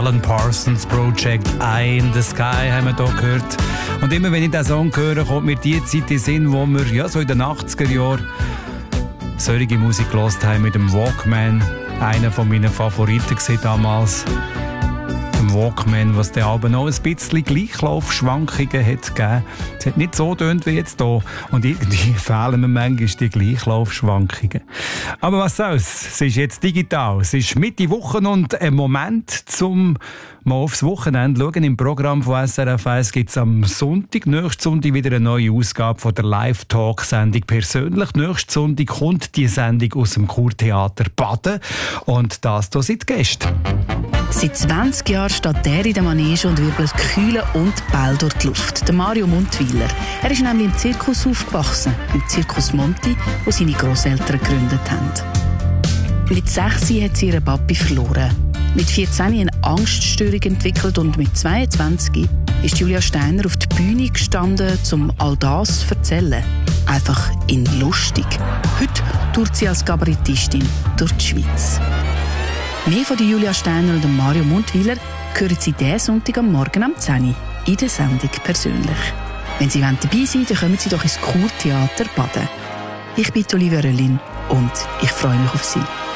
Alan Parsons Project Eye in the Sky haben wir hier gehört. Und immer wenn ich diesen Song höre, kommt mir die Zeit in den Sinn, wo wir so in den 80er Jahren solche Musik gehört haben mit dem Walkman. Einer von meinen Favoriten war damals. Dem Walkman, was der aber noch ein bisschen Gleichlaufschwankungen hat gegeben. Es hat nicht so tönt wie jetzt hier. Und irgendwie fehlen mir manchmal die Gleichlaufschwankungen. Aber was soll's? Es ist jetzt digital. Es ist Mitte Woche und ein Moment zum mal aufs Wochenende schauen. Im Programm von SRF 1 gibt es am Sonntag, nächsten Sonntag, wieder eine neue Ausgabe von der Live-Talk-Sendung «Persönlich». Nächsten Sonntag kommt die Sendung aus dem Kurtheater Baden. Und das hier sind die Gäste. Seit 20 Jahren steht er in der Manege und wirbelt Kühle und Bälle durch die Luft. Der Mario Muntwiler. Er ist nämlich im Zirkus aufgewachsen, im Zirkus Monti, wo seine Grosseltern gegründet haben. Mit 6 hat sie ihren Papi verloren. Mit 14 eine Angststörung entwickelt und mit 22 ist Julia Steiner auf die Bühne gestanden, um all das zu erzählen. Einfach in lustig. Heute tourt sie als Kabarettistin durch die Schweiz. Mehr von Julia Steiner und Mario Muntwiler hören Sie diesen Sonntag am Morgen um 10 Uhr in der Sendung «Persönlich». Wenn Sie dabei sein wollen, dann kommen Sie doch ins Kurtheater Baden. Ich bin Olivia Röllin und ich freue mich auf Sie.